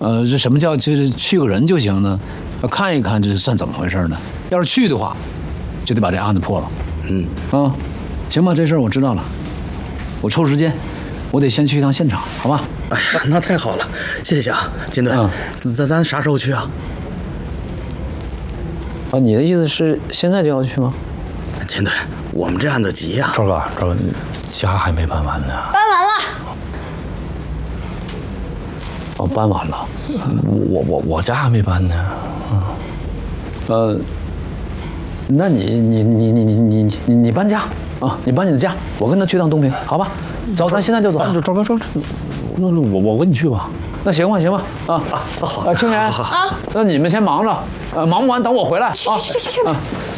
这什么叫就是去个人就行呢？要看一看这算怎么回事呢？要是去的话，就得把这案子破了。行吧，这事儿我知道了，我抽时间，我得先去一趟现场，好吧？ 哎呀，那太好了，谢谢啊，金队。咱啥时候去啊？ 你的意思是现在就要去吗？ 金队，我们这案子急呀。 赵哥，家还没搬完呢。 搬完了。 哦，搬完了。 我家还没搬呢。 那你搬家啊？你搬你的家，我跟他去趟东平，好吧？走，咱现在就走。 赵哥说，那我跟你去吧。 那行吧，好。青年啊，那你们先忙着，忙不完等我回来啊。 去。